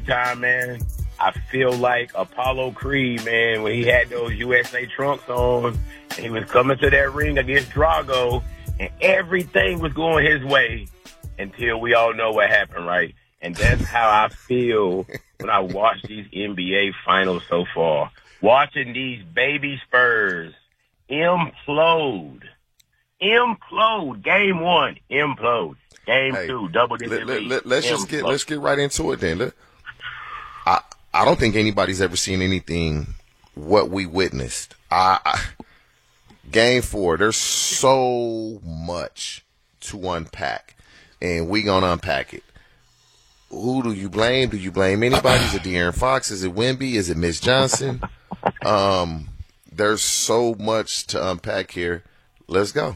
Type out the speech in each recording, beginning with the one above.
time, man, I feel like Apollo Creed, man, when he had those USA trunks on, and he was coming to that ring against Drago, and everything was going his way until we all know what happened, right? And that's how I feel when I watch these NBA finals so far. Watching these baby Spurs implode. Game one, implode. Game two, double-digit lead. Let's get right into it then. I don't think anybody's ever seen anything what we witnessed. Game four, there's so much to unpack, and we gonna unpack it. Who do you blame? Do you blame anybody? Is it De'Aaron Fox? Is it Wemby? Is it Mitch Johnson? There's so much to unpack here. Let's go.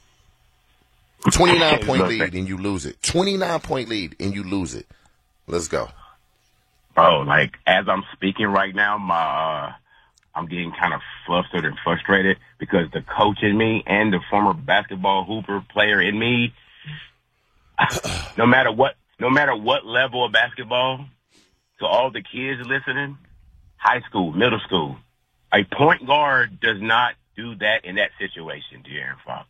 29-point lead and you lose it. 29-point lead and you lose it. Let's go. Bro, like, as I'm speaking right now, I'm getting kind of flustered and frustrated because the coach in me and the former basketball hooper player in me, no matter what level of basketball, to all the kids listening, high school, middle school, a point guard does not do that in that situation, De'Aaron Fox.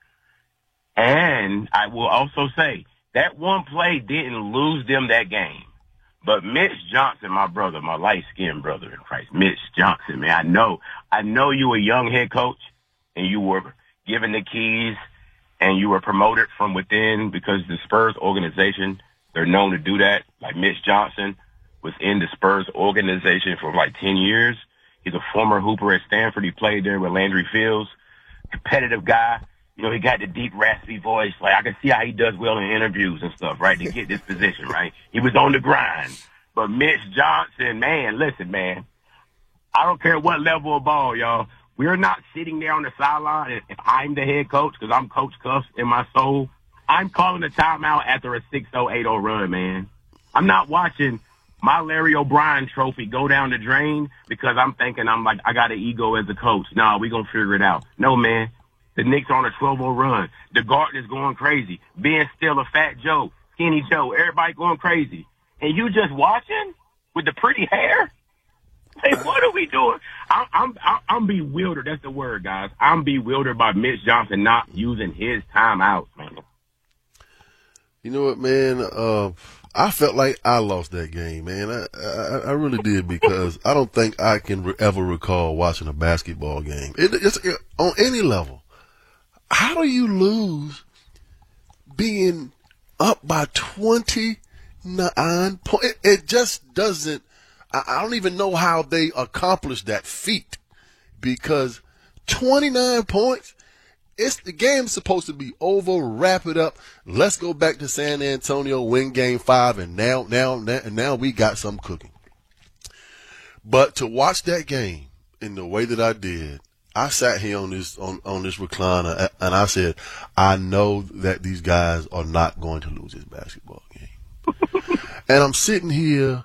And I will also say that one play didn't lose them that game. But Mitch Johnson, my brother, my light-skinned brother in Christ, Mitch Johnson, man, I know you were a young head coach and you were given the keys and you were promoted from within because the Spurs organization, they're known to do that. Like Mitch Johnson was in the Spurs organization for like 10 years. He's a former hooper at Stanford. He played there with Landry Fields, competitive guy. You know, he got the deep, raspy voice. Like, I can see how he does well in interviews and stuff, right, to get this position, right? He was on the grind. But Mitch Johnson, man, listen, man, I don't care what level of ball, y'all. We're not sitting there on the sideline. If I'm the head coach, because I'm Coach Cuffs in my soul, I'm calling a timeout after a 6-0, 8-0 run, man. I'm not watching my Larry O'Brien trophy go down the drain because I'm thinking I got an ego as a coach. No, we going to figure it out. No, man. The Knicks are on a 12-0 run. The Garden is going crazy. Ben still a Fat Joe, Skinny Joe, everybody going crazy. And you just watching with the pretty hair? Hey, what are we doing? I'm bewildered. That's the word, guys. I'm bewildered by Mitch Johnson not using his timeouts, man. You know what, man? I felt like I lost that game, man. I really did because I don't think I can ever recall watching a basketball game. It's on any level. How do you lose being up by 29 points? It just doesn't. I don't even know how they accomplished that feat because 29 points. The game's supposed to be over. Wrap it up. Let's go back to San Antonio, win Game 5, and now we got some cooking. But to watch that game in the way that I did, I sat here on this recliner and I said, I know that these guys are not going to lose this basketball game. And I'm sitting here,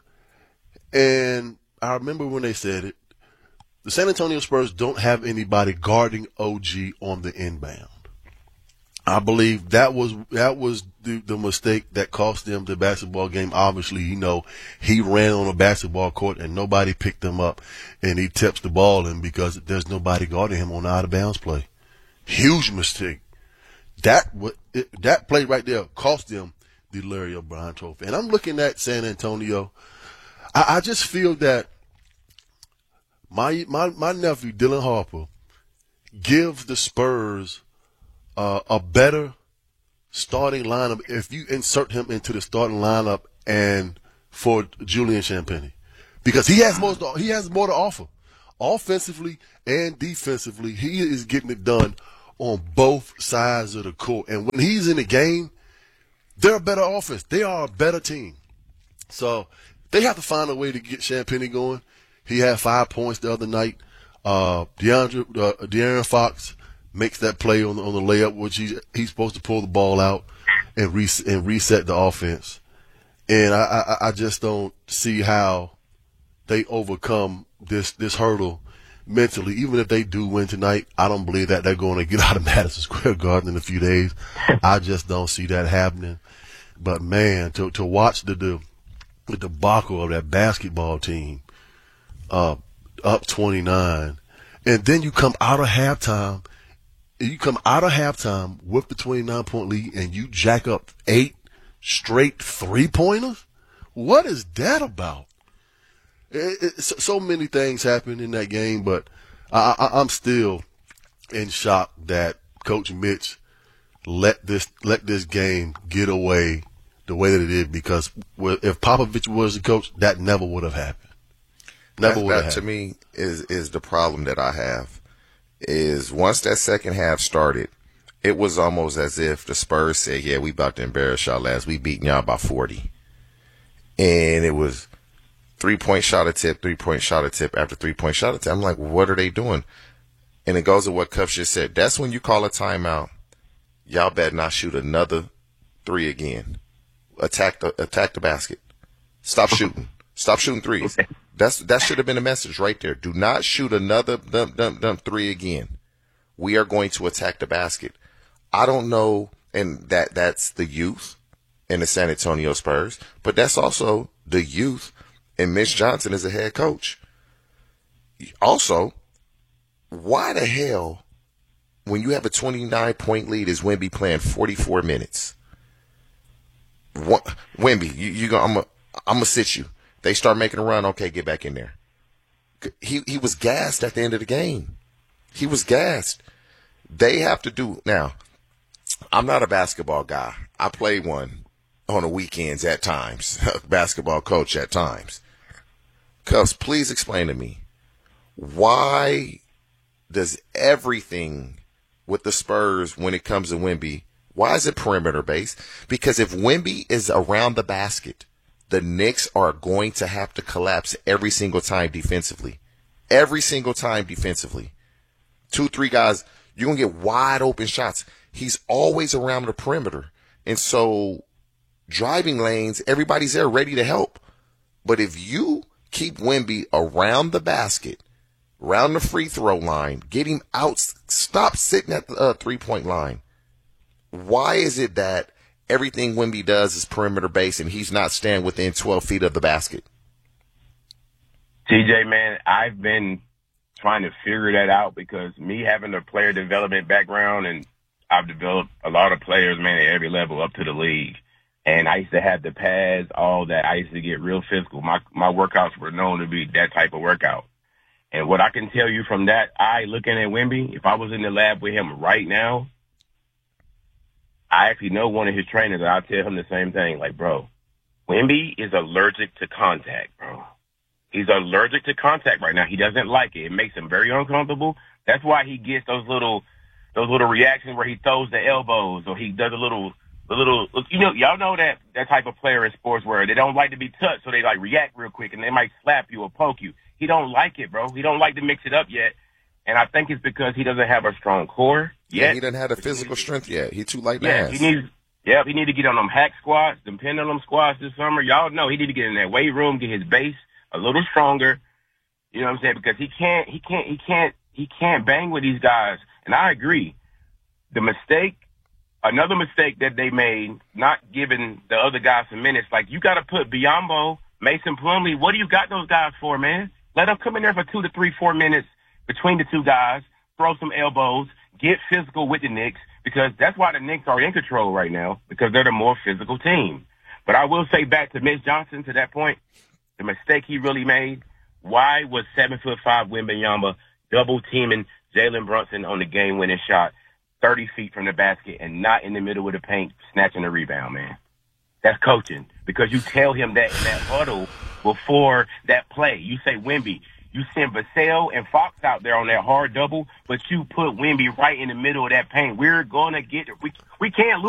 and I remember when they said it. The San Antonio Spurs don't have anybody guarding OG on the inbound. I believe that was the mistake that cost them the basketball game. Obviously, he ran on a basketball court and nobody picked him up, and he tips the ball in because there's nobody guarding him on the out of bounds play. Huge mistake. That play right there cost them the Larry O'Brien trophy. And I'm looking at San Antonio. I just feel that my nephew Dylan Harper gives the Spurs a better starting lineup if you insert him into the starting lineup and for Julian Champagnie, because he has more to offer, offensively and defensively. He is getting it done on both sides of the court, and when he's in the game, they're a better offense. They are a better team, so they have to find a way to get Champagnie going. He had 5 points the other night. De'Aaron Fox makes that play on the layup, which he's supposed to pull the ball out and reset the offense. And I just don't see how they overcome this hurdle mentally. Even if they do win tonight, I don't believe that they're going to get out of Madison Square Garden in a few days. I just don't see that happening. But man, to watch the the debacle of that basketball team, up 29, and then you come out of halftime. You come out of halftime with the 29-point lead, and you jack up 8 straight 3-pointers. What is that about? So many things happened in that game, but I'm still in shock that Coach Mitch let this game get away the way that it did, because if Popovich was the coach, that never would have happened. Never would have happened. To me is the problem that I have is once that second half started, it was almost as if the Spurs said, yeah, we about to embarrass y'all last. We beating y'all by 40. And it was 3-point shot attempt, 3-point shot attempt after 3-point shot attempt. I'm like, what are they doing? And it goes to what Cuff just said. That's when you call a timeout. Y'all better not shoot another 3 again. Attack the basket. Stop shooting. Stop shooting threes. That should have been a message right there. Do not shoot another dump 3 again. We are going to attack the basket. I don't know, and that's the youth in the San Antonio Spurs, but that's also the youth in Mitch Johnson as a head coach. Also, why the hell, when you have a 29-point lead, is Wemby playing 44 minutes? Wemby, you go. I'm gonna sit you. They start making a run. Okay, get back in there. He was gassed at the end of the game. He was gassed. They have to do now. I'm not a basketball guy. I play one on the weekends at times. Basketball coach at times. Cuffs, please explain to me, why does everything with the Spurs when it comes to Wemby, why is it perimeter based? Because if Wemby is around the basket, the Knicks are going to have to collapse every single time defensively. Every single time defensively. 2-3 guys, you're going to get wide open shots. He's always around the perimeter. And so driving lanes, everybody's there ready to help. But if you keep Wemby around the basket, around the free throw line, get him out, stop sitting at the 3-point line. Why is it that everything Wemby does is perimeter based and he's not staying within 12 feet of the basket? TJ, man, I've been trying to figure that out because me having a player development background, and I've developed a lot of players, man, at every level up to the league. And I used to have the pads, all that. I used to get real physical. My workouts were known to be that type of workout. And what I can tell you from that, looking at Wemby, if I was in the lab with him right now, I actually know one of his trainers, and I'll tell him the same thing. Like, bro, Wemby is allergic to contact, bro. He's allergic to contact right now. He doesn't like it. It makes him very uncomfortable. That's why he gets those little reactions where he throws the elbows or he does the little, y'all know that type of player in sports where they don't like to be touched, so they like react real quick and they might slap you or poke you. He don't like it, bro. He don't like to mix it up yet. And I think it's because he doesn't have a strong core yet. Yeah, he doesn't have the physical strength yet. He's too light mass. He need to get on them hack squats, them pendulum squats this summer. Y'all know he need to get in that weight room, get his base a little stronger. You know what I'm saying? Because he can't bang with these guys. And I agree. Another mistake that they made, not giving the other guys some minutes, like you got to put Biyombo, Mason Plumlee, what do you got those guys for, man? Let them come in there for 2 to 3, 4 minutes between the two guys, throw some elbows, get physical with the Knicks, because that's why the Knicks are in control right now, because they're the more physical team. But I will say back to Mitch Johnson, to that point, the mistake he really made, why was 7'5" Wembanyama double teaming Jalen Brunson on the game-winning shot 30 feet from the basket and not in the middle of the paint snatching the rebound, man? That's coaching, because you tell him that in that huddle before that play. You say, Wemby, you send Vassell and Fox out there on that hard double, but you put Wemby right in the middle of that paint. We're going to get it. We can't lose.